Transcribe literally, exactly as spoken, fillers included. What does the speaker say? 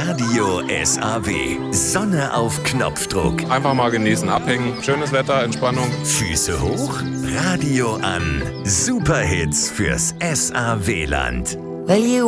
Radio S A W. Sonne auf Knopfdruck. Einfach mal genießen, abhängen. Schönes Wetter, Entspannung. Füße hoch, Radio an. Superhits fürs S A W-Land. Weil